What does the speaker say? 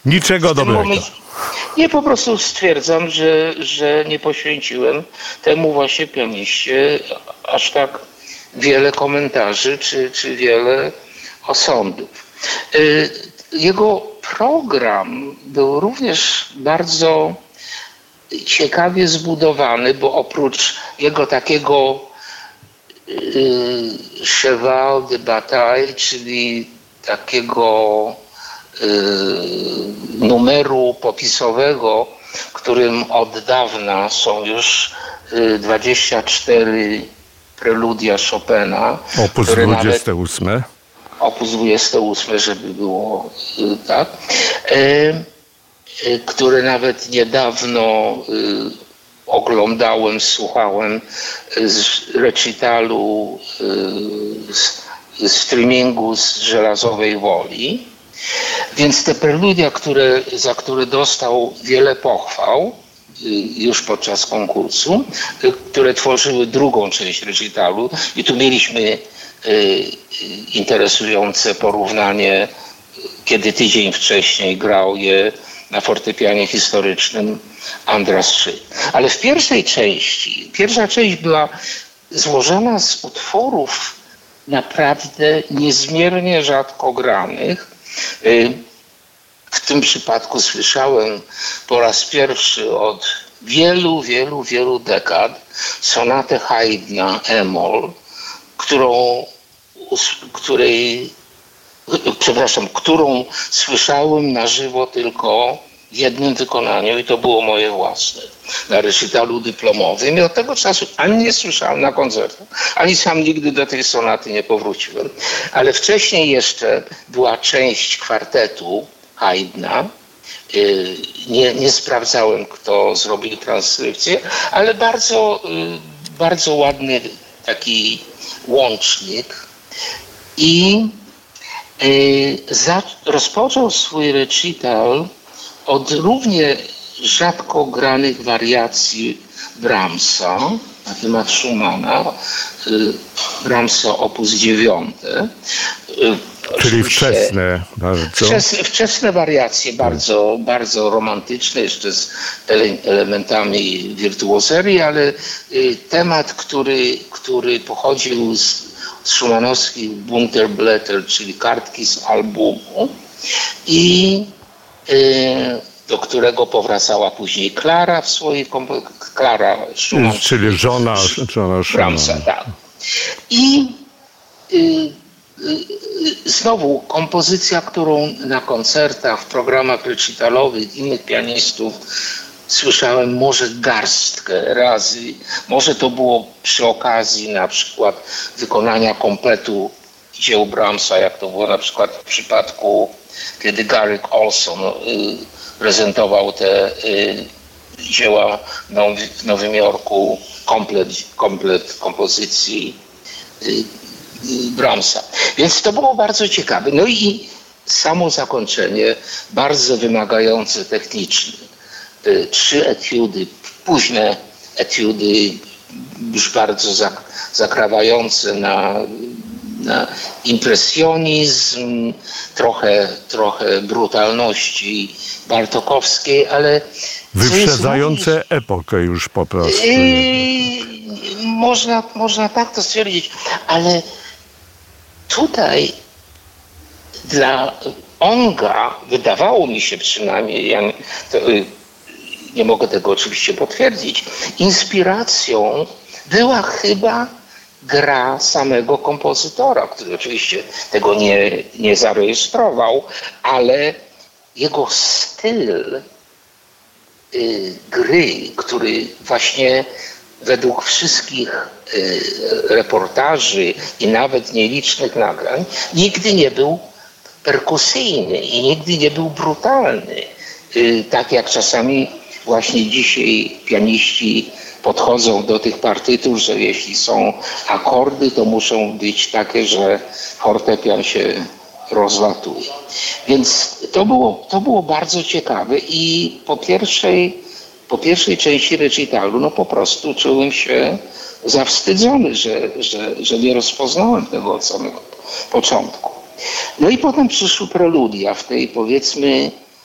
Niczego dobrego. Nie, po prostu stwierdzam, że nie poświęciłem temu właśnie pianiście aż tak wiele komentarzy czy wiele osądów. Jego program był również bardzo ciekawie zbudowany, bo oprócz jego takiego cheval de bataille, czyli takiego numeru popisowego, którym od dawna są już 24 preludia Chopina. Opus 28. Opus 28, żeby było tak. Które nawet niedawno oglądałem, słuchałem z recitalu, z streamingu z Żelazowej Woli. Więc te preludia, za które dostał wiele pochwał już podczas konkursu, które tworzyły drugą część recitalu, i tu mieliśmy interesujące porównanie, kiedy tydzień wcześniej grał je na fortepianie historycznym Andras Szyj. Ale w pierwsza część była złożona z utworów naprawdę niezmiernie rzadko granych. W tym przypadku słyszałem po raz pierwszy od wielu dekad sonatę Haydna e-moll, którą słyszałem na żywo tylko w jednym wykonaniu i to było moje własne, na recitalu dyplomowym, i od tego czasu ani nie słyszałem na koncertach, ani sam nigdy do tej sonaty nie powróciłem. Ale wcześniej jeszcze była część kwartetu Haydna. Nie sprawdzałem, kto zrobił transkrypcję, ale bardzo ładny taki łącznik. I rozpoczął swój recital od równie rzadko granych wariacji Brahmsa na temat Schumana, Brahmsa opus 9. Czyli wczesne bardzo. Wczesne wariacje, bardzo romantyczne, jeszcze z elementami wirtuozerii, ale temat, który pochodził z schumanowskich Bunterblätter, czyli kartki z albumu, i do którego powracała później Klara w swojej Klara Schumann, czyli żona Brahmsa, tak. I znowu kompozycja, którą na koncertach, w programach recitalowych innych pianistów słyszałem może garstkę razy. Może to było przy okazji na przykład wykonania kompletu dzieł Brahmsa, jak to było na przykład w przypadku, kiedy Garrick Olson prezentował te dzieła w Nowym Jorku, komplet kompozycji Brahmsa. Więc to było bardzo ciekawe. No i samo zakończenie, bardzo wymagające technicznie. 3 etiudy, późne etiudy, już bardzo zakrawające na impresjonizm, trochę brutalności bartokowskiej, ale wyprzedzające epokę już po prostu. Można tak to stwierdzić, ale tutaj dla Onga, wydawało mi się przynajmniej, nie mogę tego oczywiście potwierdzić, inspiracją była chyba gra samego kompozytora, który oczywiście tego nie zarejestrował, ale jego styl gry, który właśnie według wszystkich reportaży i nawet nielicznych nagrań nigdy nie był perkusyjny i nigdy nie był brutalny. Tak jak czasami właśnie dzisiaj pianiści podchodzą do tych partytur, że jeśli są akordy, to muszą być takie, że fortepian się rozlatuje. Więc to było bardzo ciekawe i po pierwszej części recitalu no po prostu czułem się zawstydzony, że nie rozpoznałem tego od samego początku. No i potem przyszły preludia w tej, powiedzmy,